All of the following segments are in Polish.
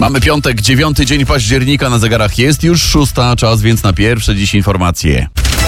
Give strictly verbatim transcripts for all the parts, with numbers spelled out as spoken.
Mamy piątek, dziewiąty dzień października, na zegarach jest już szósta, czas więc na pierwsze dziś informacje.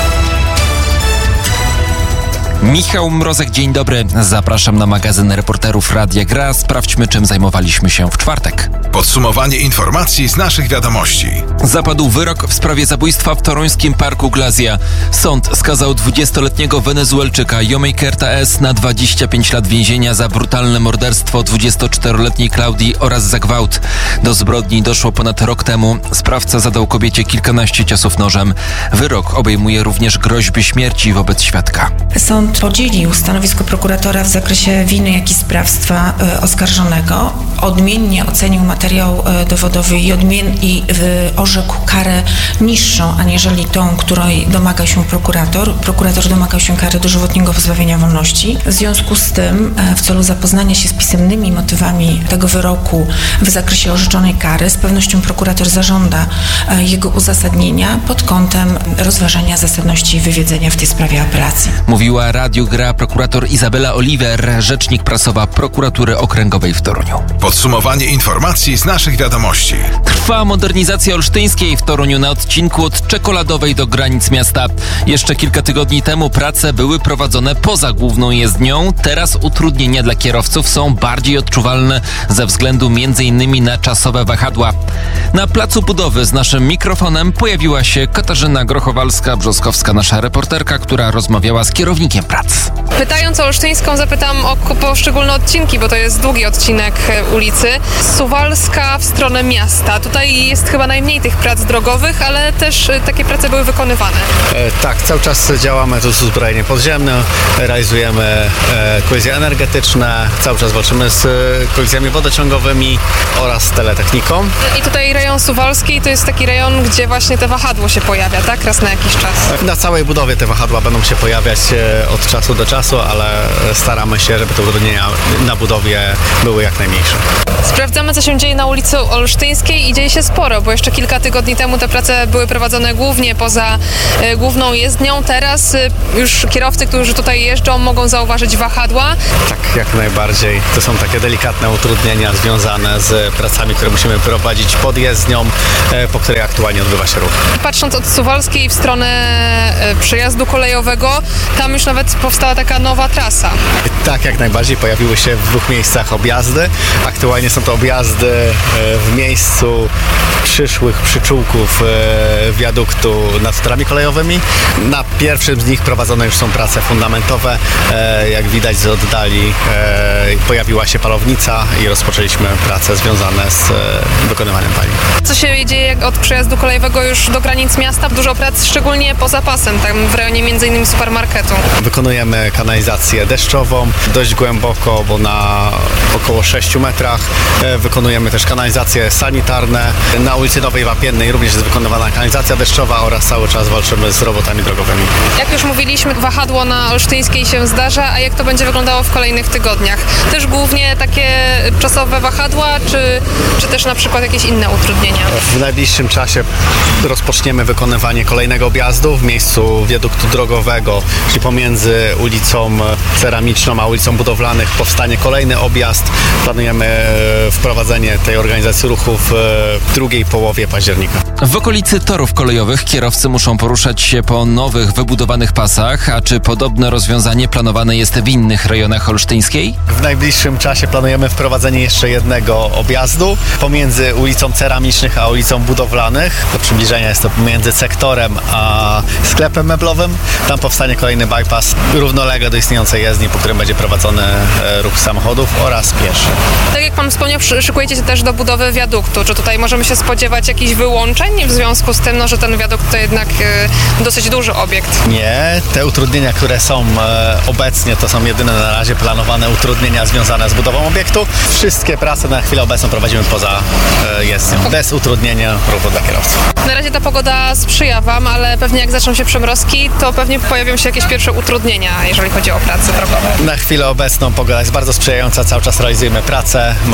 Michał Mrozek, dzień dobry. Zapraszam na magazyn reporterów Radia Gra. Sprawdźmy, czym zajmowaliśmy się w czwartek. Podsumowanie informacji z naszych wiadomości. Zapadł wyrok w sprawie zabójstwa w toruńskim parku Glazja. Sąd skazał dwudziestoletniego Wenezuelczyka Yomikerta S. na dwadzieścia pięć lat więzienia za brutalne morderstwo dwudziestoczteroletniej Klaudii oraz za gwałt. Do zbrodni doszło ponad rok temu. Sprawca zadał kobiecie kilkanaście ciosów nożem. Wyrok obejmuje również groźby śmierci wobec świadka. Sąd podzielił stanowisko prokuratora w zakresie winy, jak i sprawstwa y, oskarżonego. Odmiennie ocenił materiał y, dowodowy i, odmien- i y, orzekł karę niższą, aniżeli tą, której domaga się prokurator. Prokurator domagał się kary dożywotniego pozbawienia wolności. W związku z tym, y, w celu zapoznania się z pisemnymi motywami tego wyroku w zakresie orzeczonej kary, z pewnością prokurator zażąda y, jego uzasadnienia pod kątem rozważania zasadności wywiedzenia w tej sprawie apelacji. Mówiła Radiu Gra prokurator Izabela Oliver, rzecznik prasowa Prokuratury Okręgowej w Toruniu. Podsumowanie informacji z naszych wiadomości. Trwa modernizacja olsztyńskiej w Toruniu na odcinku od Czekoladowej do granic miasta. Jeszcze kilka tygodni temu prace były prowadzone poza główną jezdnią. Teraz utrudnienia dla kierowców są bardziej odczuwalne ze względu między innymi na czasowe wahadła. Na placu budowy z naszym mikrofonem pojawiła się Katarzyna Grochowalska-Brzoskowska, nasza reporterka, która rozmawiała z kierownikiem prac. Pytając o Olsztyńską, zapytam o poszczególne odcinki, bo to jest długi odcinek ulicy. Suwalska w stronę miasta. Tutaj jest chyba najmniej tych prac drogowych, ale też takie prace były wykonywane. E, tak, cały czas działamy, to jest uzbrojenie podziemne, realizujemy e, kolizje energetyczne, cały czas walczymy z e, kolizjami wodociągowymi oraz teletechniką. I tutaj rejon Suwalski to jest taki rejon, gdzie właśnie te wahadło się pojawia, tak? Raz na jakiś czas. Na całej budowie te wahadła będą się pojawiać e, od czasu do czasu, ale staramy się, żeby te utrudnienia na budowie były jak najmniejsze. Sprawdzamy, co się dzieje na ulicy Olsztyńskiej i dzieje się sporo, bo jeszcze kilka tygodni temu te prace były prowadzone głównie poza e, główną jezdnią. Teraz e, już kierowcy, którzy tutaj jeżdżą, mogą zauważyć wahadła. Tak, jak najbardziej. To są takie delikatne utrudnienia związane z pracami, które musimy prowadzić pod jezdnią, e, po której aktualnie odbywa się ruch. Patrząc od Suwalskiej w stronę e, przejazdu kolejowego, tam już nawet powstała taka nowa trasa. Tak, jak najbardziej. Pojawiły się w dwóch miejscach objazdy. Aktualnie są to objazdy w miejscu przyszłych przyczółków wiaduktu nad torami kolejowymi. Na pierwszym z nich prowadzone już są prace fundamentowe. Jak widać z oddali pojawiła się palownica i rozpoczęliśmy prace związane z wykonywaniem paliw. Co się dzieje od przejazdu kolejowego już do granic miasta? Dużo prac, szczególnie poza pasem, tam w rejonie między innymi supermarketu. Wykonujemy kanalizację deszczową dość głęboko, bo na około sześciu metrach. Wykonujemy też kanalizacje sanitarne. Na ulicy Nowej Wapiennej również jest wykonywana kanalizacja deszczowa oraz cały czas walczymy z robotami drogowymi. Jak już mówiliśmy, wahadło na Olsztyńskiej się zdarza, a jak to będzie wyglądało w kolejnych tygodniach? Też głównie takie czasowe wahadła, czy, czy też na przykład jakieś inne utrudnienia? W najbliższym czasie rozpoczniemy wykonywanie kolejnego objazdu w miejscu wiaduktu drogowego, czyli pomiędzy ulicą Ceramiczną a ulicą Budowlanych powstanie kolejny objazd. Planujemy wprowadzenie tej organizacji ruchu w drugiej połowie października. W okolicy torów kolejowych kierowcy muszą poruszać się po nowych, wybudowanych pasach, a czy podobne rozwiązanie planowane jest w innych rejonach Olsztyńskiej? W najbliższym czasie planujemy wprowadzenie jeszcze jednego objazdu pomiędzy ulicą Ceramicznych a ulicą Budowlanych. Do przybliżenia jest to pomiędzy sektorem a sklepem meblowym. Tam powstanie kolejny bypass równolegle do istniejącej jezdni, po którym będzie prowadzony ruch samochodów oraz pieszy. Tak jak pan wspomniał, szykujecie się też do budowy wiaduktu. Czy tutaj możemy się spodziewać jakichś wyłączeń w związku z tym, no, że ten wiadukt to jednak e, dosyć duży obiekt? Nie, te utrudnienia, które są e, obecnie, to są jedyne na razie planowane utrudnienia związane z budową obiektu. Wszystkie prace na chwilę obecną prowadzimy poza e, jezdnią, bez utrudnienia ruchu dla kierowców. Na razie ta pogoda sprzyja wam, ale pewnie jak zaczną się przymrozki, to pewnie pojawią się jakieś pierwsze utrudnienia, jeżeli chodzi o prace drogowe. Na chwilę obecną pogoda jest bardzo sprzyjająca, cały czas realizujemy pracę, mamy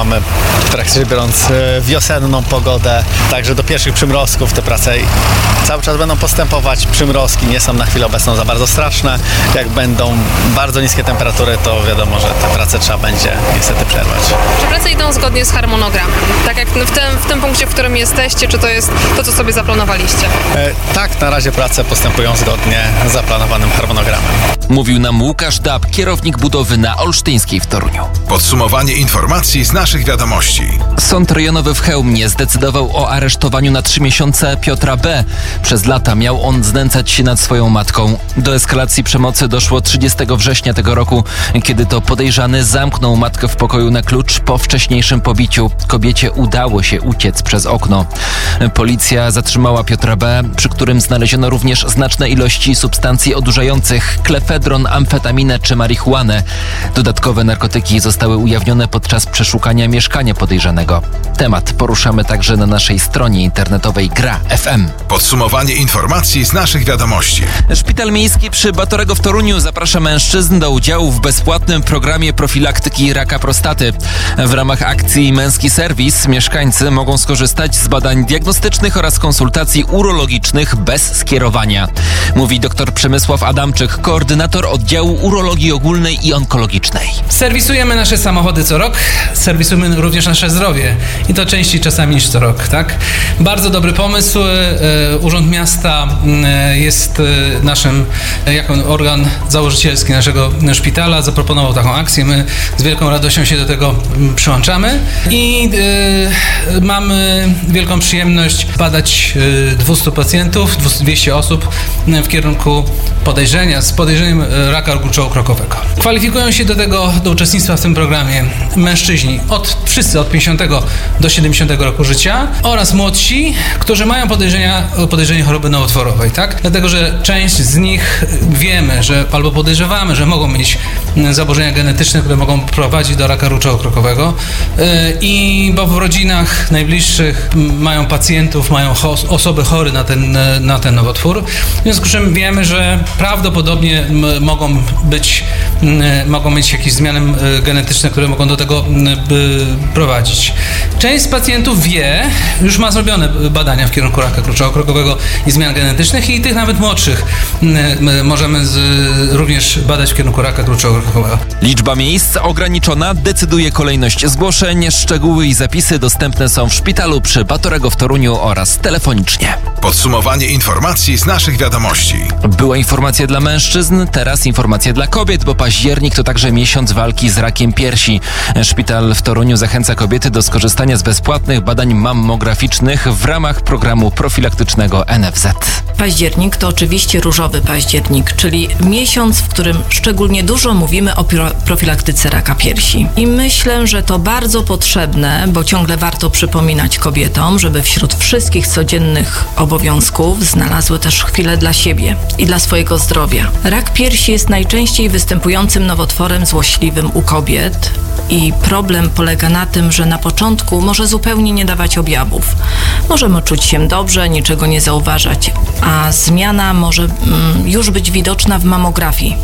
mamy praktycznie rzecz biorąc wiosenną pogodę, także do pierwszych przymrozków te prace cały czas będą postępować. Przymrozki nie są na chwilę obecną za bardzo straszne. Jak będą bardzo niskie temperatury, to wiadomo, że te prace trzeba będzie niestety przerwać. Czy prace idą zgodnie z harmonogramem? Tak jak w tym, w tym punkcie, w którym jesteście, czy to jest to, co sobie zaplanowaliście? E, tak, na razie prace postępują zgodnie z zaplanowanym harmonogramem. Mówił nam Łukasz Dab, kierownik budowy na Olsztyńskiej w Toruniu. Podsumowanie informacji z naszych wiadomości. Sąd rejonowy w Chełmie zdecydował o aresztowaniu na trzy miesiące Piotra B. Przez lata miał on znęcać się nad swoją matką. Do eskalacji przemocy doszło trzydziestego września tego roku, kiedy to podejrzany zamknął matkę w pokoju na klucz po wcześniejszym pobiciu. Kobiecie udało się uciec przez okno. Policja zatrzymała Piotra B., przy którym znaleziono również znaczne ilości substancji odurzających, klefedron, amfetaminę czy marihuanę. Dodatkowe narkotyki zostały ujawnione podczas przeszukania mieszkania podejrzanego. Temat poruszamy także na naszej stronie internetowej Gra F M. Podsumowanie informacji z naszych wiadomości. Szpital Miejski przy Batorego w Toruniu zaprasza mężczyzn do udziału w bezpłatnym programie profilaktyki raka prostaty. W ramach akcji Męski Serwis mieszkańcy mogą skorzystać z badań diagnostycznych oraz konsultacji urologicznych bez skierowania. Mówi dr Przemysław Adamczyk, koordynator oddziału urologii ogólnej i onkologicznej. Serwisujemy nasze samochody co rok, serwisujemy również nasze zdrowie i to częściej czasami niż co rok, tak? Bardzo dobry pomysł. Urząd Miasta jest naszym, jako organ założycielski naszego szpitala, zaproponował taką akcję. My z wielką radością się do tego przyłączamy i y, mamy wielką przyjemność badać dwieście pacjentów, dwieście osób w kierunku podejrzenia, z podejrzeniem raka gruczołu-krokowego. Kwalifikują się do tego, do uczestnictwa w tym programie mężczyźni od, wszyscy od pięćdziesiątego do siedemdziesiątego roku życia oraz młodsi, którzy mają podejrzenia, podejrzenie choroby nowotworowej, tak? Dlatego, że część z nich wiemy, że albo podejrzewamy, że mogą mieć zaburzenia genetyczne, które mogą prowadzić do raka gruczołu-krokowego i bo w rodzinach najbliższych mają pacjentów, mają osoby chore na ten, na ten nowotwór. W związku z czym wiemy, że prawdopodobnie mogą być, mogą mieć jakieś zmiany genetyczne, które mogą do tego prowadzić. Część z pacjentów wie, już ma zrobione badania w kierunku raka gruczołu-krokowego i zmian genetycznych i tych nawet młodszych możemy z, również badać w kierunku raka gruczołu-krokowego. Liczba miejsc ograniczona decyduje kolejność zgłoszeń. Szczegóły i zapisy dostępne są w szpitalu przy Batorego w Toruniu oraz telefonicznie. Podsumowanie informacji z naszych wiadomości. Była informacja dla mężczyzn, teraz informacja dla kobiet, bo październik to także miesiąc walki z rakiem piersi. Szpital w Toruniu zachęca kobiety do skorzystania z bezpłatnych badań mammograficznych w ramach programu profilaktycznego N F Z. Październik to oczywiście różowy październik, czyli miesiąc, w którym szczególnie dużo mówimy o profilaktyce raka piersi. I myślę, że to bardzo potrzebne, bo ciągle warto przypominać kobietom, żeby wśród wszystkich codziennych obowiązków znalazły też chwilę dla siebie i dla swojego zdrowia. Rak piersi jest najczęściej występującym nowotworem złośliwym u kobiet i problem polega na tym, że na początku może zupełnie nie dawać objawów. Możemy czuć się dobrze, niczego nie zauważać, a zmiana może mm, już być widoczna w mamografii.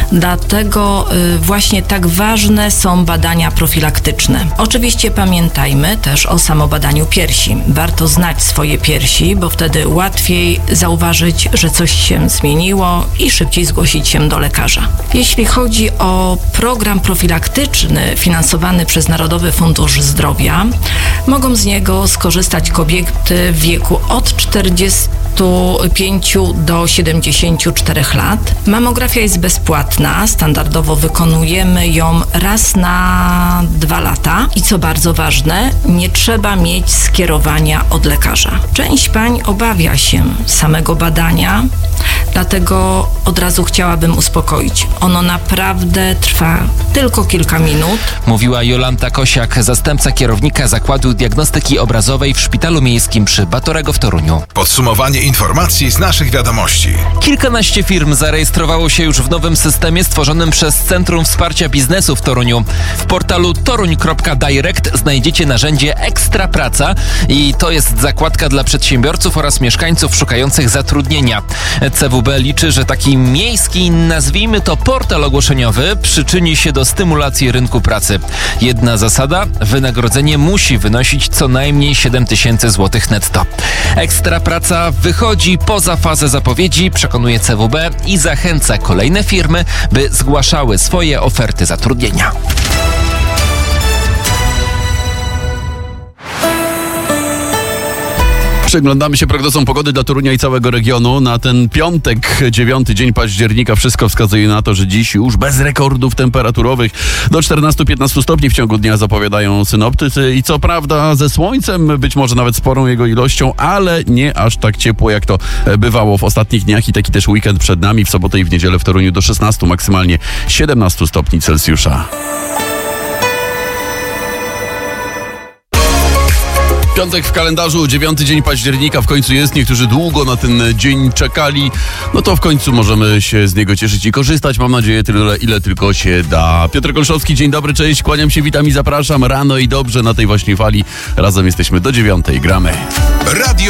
Dlatego y, właśnie tak ważne są badania profilaktyczne. Oczywiście pamiętajmy też o samobadaniu piersi. Warto znać swoje piersi, bo wtedy łatwiej zauważyć, że coś się zmieniło i szybciej zgłosić się do lekarza. Jeśli chodzi o program profilaktyczny finansowany przez Narodowy Fundusz Zdrowia, mogą z niego skorzystać kobiety w wieku od czterdziestu pięciu do siedemdziesięciu czterech lat. Mamografia jest bezpłatna, standardowo wykonujemy ją raz na dwa lata i co bardzo ważne, nie trzeba mieć skierowania od lekarza. Część pań obawia się samego badania, dlatego od razu chciałabym uspokoić. Ono naprawdę trwa tylko kilka minut. Mówiła Jolanta Kosiak, zastępca kierownika Zakładu Diagnostyki Obrazowej w Szpitalu Miejskim przy Batorego w Toruniu. Podsumowanie informacji z naszych wiadomości. Kilkanaście firm zarejestrowało się już w nowym systemie stworzonym przez Centrum Wsparcia Biznesu w Toruniu. W portalu toruń kropka direct znajdziecie narzędzie Ekstra Praca i to jest zakładka dla przedsiębiorców oraz mieszkańców szukających zatrudnienia. C W W B liczy, że taki miejski, nazwijmy to portal ogłoszeniowy, przyczyni się do stymulacji rynku pracy. Jedna zasada: wynagrodzenie musi wynosić co najmniej siedem tysięcy złotych netto. Ekstra praca wychodzi poza fazę zapowiedzi, przekonuje C W B i zachęca kolejne firmy, by zgłaszały swoje oferty zatrudnienia. Przyglądamy się prognozom pogody dla Torunia i całego regionu. Na ten piątek, dziewiąty dzień października, wszystko wskazuje na to, że dziś już bez rekordów temperaturowych. Do czternastu do piętnastu stopni w ciągu dnia zapowiadają synoptycy. I co prawda ze słońcem, być może nawet sporą jego ilością, ale nie aż tak ciepło, jak to bywało w ostatnich dniach. I taki też weekend przed nami. W sobotę i w niedzielę w Toruniu do szesnastu, maksymalnie siedemnastu stopni Celsjusza. Piątek w kalendarzu, dziewiąty dzień października w końcu jest. Niektórzy długo na ten dzień czekali. No to w końcu możemy się z niego cieszyć i korzystać. Mam nadzieję tyle, ile tylko się da. Piotr Kolszowski, dzień dobry, cześć. Kłaniam się, witam i zapraszam. Rano i dobrze na tej właśnie fali. Razem jesteśmy do dziewiątej. Gramy. Radio